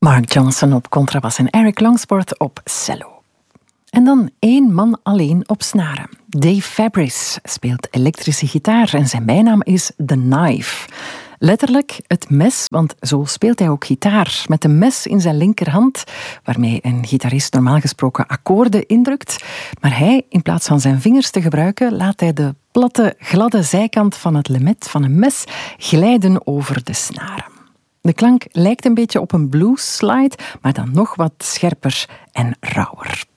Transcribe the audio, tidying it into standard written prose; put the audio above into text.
Mark Johnson op contrabas en Eric Longsport op cello. En dan één man alleen op snaren. Dave Fabris speelt elektrische gitaar en zijn bijnaam is The Knife. Letterlijk het mes, want zo speelt hij ook gitaar. Met een mes in zijn linkerhand, waarmee een gitarist normaal gesproken akkoorden indrukt. Maar hij, in plaats van zijn vingers te gebruiken, laat hij de platte, gladde zijkant van het lemet van een mes glijden over de snaren. De klank lijkt een beetje op een blues slide, maar dan nog wat scherper en rauwer.